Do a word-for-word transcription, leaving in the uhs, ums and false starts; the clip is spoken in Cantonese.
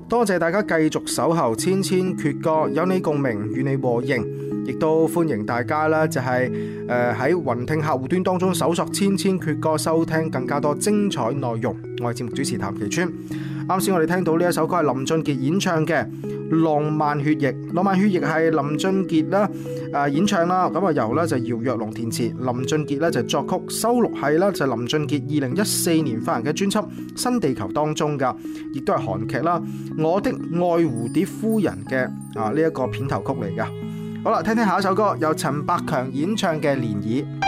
多謝大家繼續守候千千闕歌，有你共鳴，與你和應，亦都歡迎大家啦，就係誒喺雲聽客戶端當中搜索千千闕歌，收聽更加多精彩內容。我係節目主持譚其川。啱先我哋聽到呢一首歌係林俊傑演唱嘅《浪漫血液》，《浪漫血液》係林俊傑啦誒演唱啦，咁啊由咧就姚若龍填詞，林俊傑咧就作曲，收錄係啦就林俊傑二零一四年發行嘅專輯《新地球》當中噶，亦都係韓劇啦《我的愛蝴蝶夫人》嘅啊呢一個片頭曲嚟噶。好啦，聽聽下一首歌，由陳百強演唱嘅《漣漪》。